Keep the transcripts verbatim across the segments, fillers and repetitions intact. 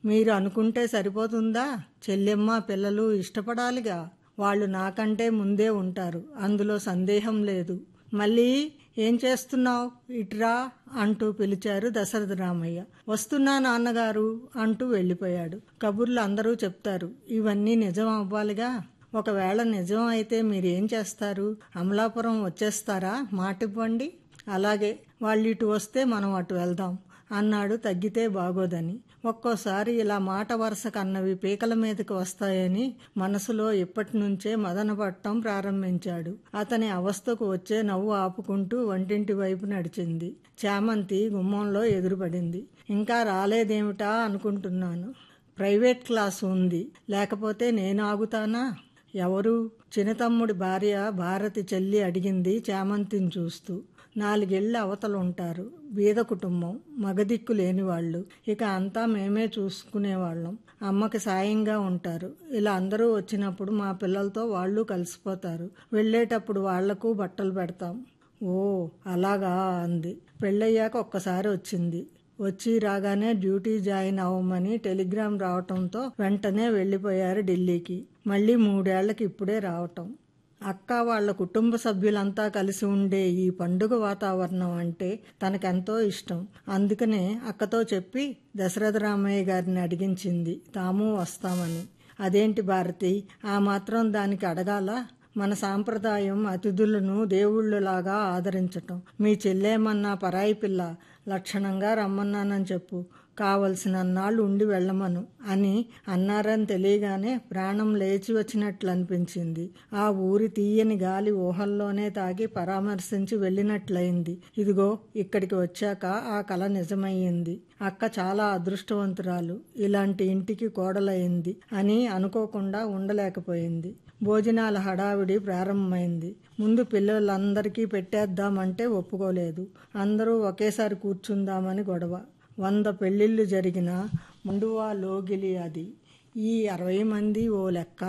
మీరు అనుకుంటే సరిపోతుందా? చెల్లెమ్మ పిల్లలు ఇష్టపడాలిగా. వాళ్ళు నాకంటే ముందే ఉంటారు, అందులో సందేహం లేదు. మళ్ళీ ఏం చేస్తున్నావు? ఇట్రా అంటూ పిలిచారు దశరథ రామయ్య. వస్తున్నా నాన్నగారు అంటూ వెళ్ళిపోయాడు. కబుర్లు అందరూ చెప్తారు, ఇవన్నీ నిజం అవ్వాలిగా. ఒకవేళ నిజం అయితే మీరేం చేస్తారు? అమలాపురం వచ్చేస్తారా? మాటివ్వండి. అలాగే, వాళ్ళు ఇటు వస్తే మనం అటు వెళ్దాం అన్నాడు. తగ్గితే బాగోదని. ఒక్కోసారి ఇలా మాట వరుస కన్నవి పీకల మీదకి వస్తాయని మనసులో ఇప్పటి నుంచే మదనపట్టం ప్రారంభించాడు. అతని అవస్థకు వచ్చే నవ్వు ఆపుకుంటూ వంటింటి వైపు నడిచింది. చామంతి గుమ్మంలో ఎదురుపడింది. ఇంకా రాలేదేమిటా అనుకుంటున్నాను. ప్రైవేట్ క్లాసు ఉంది, లేకపోతే నేను ఆగుతానా? ఎవరు? చిన్నతమ్ముడి భార్య భారతి చెల్లి అడిగింది చామంతిని చూస్తూ. నాలుగేళ్ల అవతలుంటారు. బీద కుటుంబం, మగదిక్కు లేని వాళ్ళు. ఇక అంతా మేమే చూసుకునేవాళ్ళం. అమ్మకి సాయంగా ఉంటారు. ఇలా అందరూ వచ్చినప్పుడు మా పిల్లలతో వాళ్ళు కలిసిపోతారు. వెళ్ళేటప్పుడు వాళ్లకు బట్టలు పెడతాం. ఓ అలాగా అంది. పెళ్ళయ్యాక ఒక్కసారి వచ్చింది. వచ్చి రాగానే డ్యూటీ జాయిన్ అవ్వమని టెలిగ్రామ్ రావటంతో వెంటనే వెళ్ళిపోయారు ఢిల్లీకి. మళ్ళీ మూడేళ్లకి ఇప్పుడే రావటం. అక్క వాళ్ళ కుటుంబ సభ్యులంతా కలిసి ఉండే ఈ పండుగ వాతావరణం అంటే తనకెంతో ఇష్టం. అందుకనే అక్కతో చెప్పి దశరథ రామయ్య గారిని అడిగించింది తాము వస్తామని. అదేంటి భారతి, ఆ మాత్రం దానికి అడగాల? మన సాంప్రదాయం అతిథులను దేవుళ్ళలాగా ఆదరించటం. మీ చెల్లేమన్నా పరాయి పిల్ల, లక్షణంగా రమ్మన్నానని చెప్పు, కావలసిన అన్నాళ్ళు ఉండి వెళ్ళమను అని అన్నారని తెలియగానే ప్రాణం లేచి వచ్చినట్లు అనిపించింది. ఆ ఊరి తీయని గాలి ఊహల్లోనే తాగి పరామర్శించి వెళ్ళినట్లయింది. ఇదిగో ఇక్కడికి వచ్చాక ఆ కల నిజమయ్యింది. అక్క చాలా అదృష్టవంతురాలు, ఇలాంటి ఇంటికి కోడలయింది అని అనుకోకుండా ఉండలేకపోయింది. భోజనాల హడావిడి ప్రారంభమైంది. ముందు పిల్లలందరికీ పెట్టేద్దామంటే ఒప్పుకోలేదు. అందరూ ఒకేసారి కూర్చుందామని గొడవ. వంద పెళ్లిళ్లు జరిగిన మండువా లోగిలి అది. ఈ అరవై మంది ఓ లెక్క.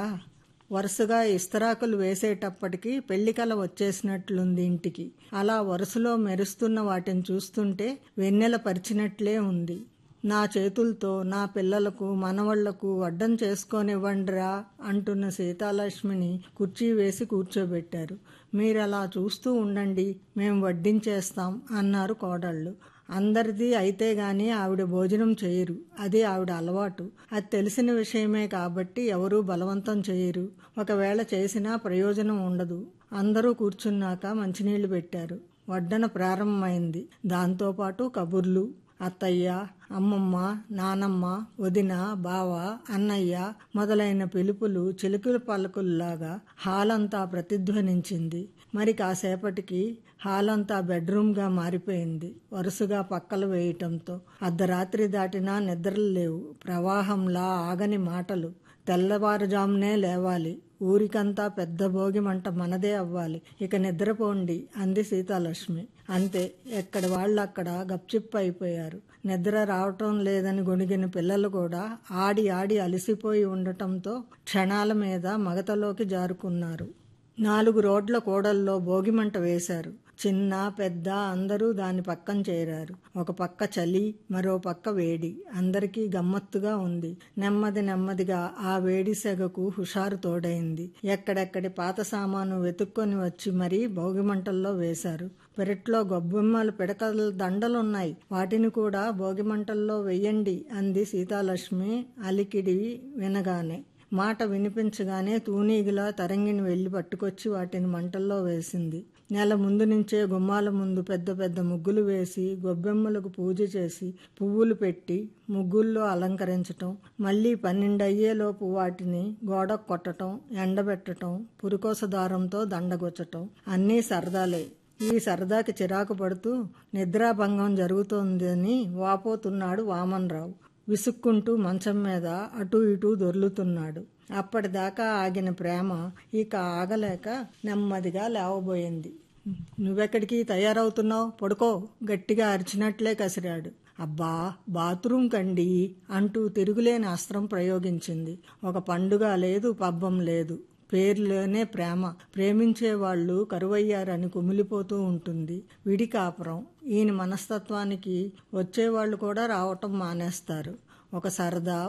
వరుసగా ఇస్తరాకులు వేసేటప్పటికి పెళ్లికల వచ్చేసినట్లుంది ఇంటికి. అలా వరుసలో మెరుస్తున్న వాటిని చూస్తుంటే వెన్నెల పరిచినట్లే ఉంది. నా చేతులతో నా పిల్లలకు మనవళ్లకు వడ్డం చేసుకొనివ్వండిరా అంటున్న సీతాలక్ష్మిని కుర్చీ వేసి కూర్చోబెట్టారు. మీరలా చూస్తూ ఉండండి, మేం వడ్డించేస్తాం అన్నారు కోడళ్ళు. అందరిది అయితే గాని ఆవిడ భోజనం చేయరు. అది ఆవిడ అలవాటు. అది తెలిసిన విషయమే కాబట్టి ఎవరూ బలవంతం చేయరు. ఒకవేళ చేసినా ప్రయోజనం ఉండదు. అందరూ కూర్చున్నాక మంచినీళ్లు పెట్టారు. వడ్డన ప్రారంభమైంది. దాంతోపాటు కబుర్లు. అత్తయ్య, అమ్మమ్మ, నానమ్మ, వదిన, బావ, అన్నయ్య మొదలైన పిలుపులు చిలుకుల పలుకుల్లాగా హాలంతా ప్రతిధ్వనించింది. మరి కాసేపటికి హాలంతా బెడ్రూమ్గా మారిపోయింది. వరుసగా పక్కలు వేయటంతో అర్ధరాత్రి దాటినా నిద్రలు లేవు. ప్రవాహంలా ఆగని మాటలు. తెల్లవారుజామునే లేవాలి. ఊరికంతా పెద్ద భోగి మంట మనదే అవ్వాలి. ఇక నిద్రపోండి అంది సీతాలక్ష్మి. అంతే, ఎక్కడి వాళ్ళు అక్కడ గప్చిప్ అయిపోయారు. నిద్ర రావటం లేదని గొణిగిన పిల్లలు కూడా ఆడి ఆడి అలసిపోయి ఉండటంతో క్షణాల మీద మగతలోకి జారుకున్నారు. నాలుగు రోడ్ల కూడల్లో భోగిమంట వేశారు. చిన్న పెద్ద అందరూ దాని పక్కన చేరారు. ఒక పక్క చలి, మరో పక్క వేడి. అందరికీ గమ్మత్తుగా ఉంది. నెమ్మది నెమ్మదిగా ఆ వేడి సెగకు హుషారు తోడైంది. ఎక్కడెక్కడి పాత సామాను వెతుక్కొని వచ్చి మరీ భోగిమంటల్లో వేశారు. పెరట్లో గొబ్బెమ్మలు పిడకల దండలున్నాయి, వాటిని కూడా భోగిమంటల్లో వెయ్యండి అంది సీతాలక్ష్మి అలికిడి వినగానే. మాట వినిపించగానే తూనీగిలా తరంగిని వెళ్లి పట్టుకొచ్చి వాటిని మంటల్లో వేసింది. నెల ముందు నుంచే గుమ్మాల ముందు పెద్ద పెద్ద ముగ్గులు వేసి గొబ్బెమ్మలకు పూజ చేసి పువ్వులు పెట్టి ముగ్గుల్లో అలంకరించటం, మళ్లీ పన్నెండయ్యేలోపు వాటిని గోడకు కొట్టడం, ఎండబెట్టడం, పురికోస దారంతో దండగొచ్చటం అన్నీ సరదాలే. ఈ సరదాకి చిరాకు పడుతూ నిద్రాభంగం జరుగుతోందని వాపోతున్నాడు వామన్రావు. విసుక్కుంటూ మంచం మీద అటూ ఇటూ దొర్లుతున్నాడు. అప్పటిదాకా ఆగిన ప్రేమ ఇక ఆగలేక నెమ్మదిగా లేవబోయింది. నువ్వెక్కడికి తయారవుతున్నావు? పడుకో గట్టిగా అరిచినట్లే కసిరాడు. అబ్బా, బాత్రూం కండి అంటూ తిరుగులేని అస్త్రం ప్రయోగించింది. ఒక పండుగ లేదు, పబ్బం లేదు. పేర్లోనే ప్రేమ. ప్రేమించేవాళ్లు కరువయ్యారని కుమిలిపోతూ ఉంటుంది. విడి కాపురం. ఈయన మనస్తత్వానికి వచ్చేవాళ్లు కూడా రావటం మానేస్తారు. ఒక సరదా,